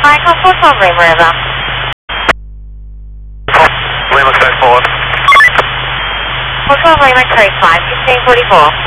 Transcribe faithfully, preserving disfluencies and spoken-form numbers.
Michael, four twelve Lima River. Lima, X four. four twelve Lima, X five, fifteen forty-four.